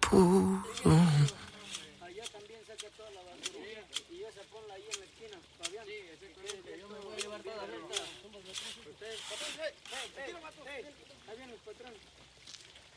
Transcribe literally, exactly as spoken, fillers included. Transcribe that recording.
pudo. Allá también saca toda la basura. Y esa ponla ahí en la esquina, Fabián. Sí, exactamente. Yo me voy a llevar toda la vuelta. Ustedes, ahí viene el patrón.